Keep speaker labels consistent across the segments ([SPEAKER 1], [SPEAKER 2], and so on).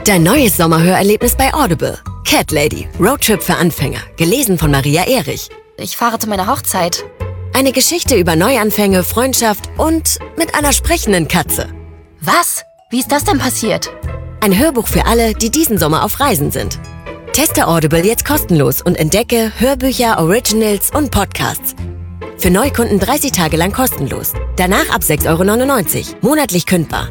[SPEAKER 1] Dein neues Sommerhörerlebnis bei Audible. Cat Lady, Roadtrip für Anfänger. Gelesen von Maria Erich.
[SPEAKER 2] Ich fahre zu meiner Hochzeit.
[SPEAKER 1] Eine Geschichte über Neuanfänge, Freundschaft und mit einer sprechenden Katze.
[SPEAKER 2] Was? Wie ist das denn passiert?
[SPEAKER 1] Ein Hörbuch für alle, die diesen Sommer auf Reisen sind. Teste Audible jetzt kostenlos und entdecke Hörbücher, Originals und Podcasts. Für Neukunden 30 Tage lang kostenlos. Danach ab 6,99 €, monatlich kündbar.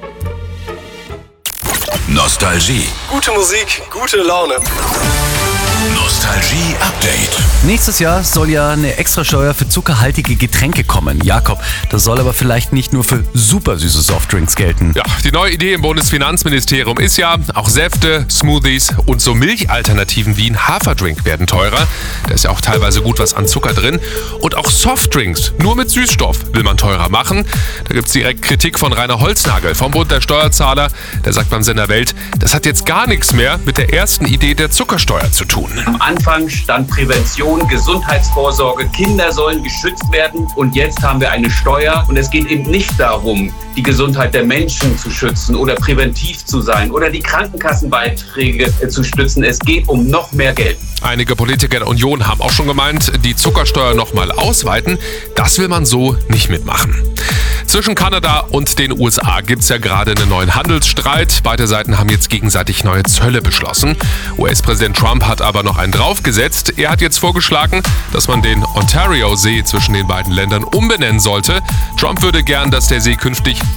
[SPEAKER 3] Nostalgie.
[SPEAKER 4] Gute Musik, gute Laune.
[SPEAKER 3] Nostalgie Update.
[SPEAKER 5] Nächstes Jahr soll ja eine Extrasteuer für zuckerhaltige Getränke kommen. Jakob, das soll aber vielleicht nicht nur für super süße Softdrinks gelten.
[SPEAKER 6] Ja, die neue Idee im Bundesfinanzministerium ist ja, auch Säfte, Smoothies und so Milchalternativen wie ein Haferdrink werden teurer. Da ist ja auch teilweise gut was an Zucker drin. Und auch Softdrinks, nur mit Süßstoff, will man teurer machen. Da gibt es direkt Kritik von Rainer Holznagel vom Bund der Steuerzahler. Der sagt beim Sender Welt, das hat jetzt gar nichts mehr mit der ersten Idee der Zuckersteuer zu tun.
[SPEAKER 7] Am Anfang stand Prävention, Gesundheitsvorsorge, Kinder sollen geschützt werden und jetzt haben wir eine Steuer und es geht eben nicht darum, die Gesundheit der Menschen zu schützen oder präventiv zu sein oder die Krankenkassenbeiträge zu stützen. Es geht um noch mehr Geld.
[SPEAKER 6] Einige Politiker der Union haben auch schon gemeint, die Zuckersteuer nochmal ausweiten. Das will man so nicht mitmachen. Zwischen Kanada und den USA gibt es ja gerade einen neuen Handelsstreit. Beide Seiten haben jetzt gegenseitig neue Zölle beschlossen. US-Präsident Trump hat aber noch einen draufgesetzt. Er hat jetzt vorgeschlagen, dass man den Ontario-See zwischen den beiden Ländern umbenennen sollte. Trump würde gern, dass der See künftig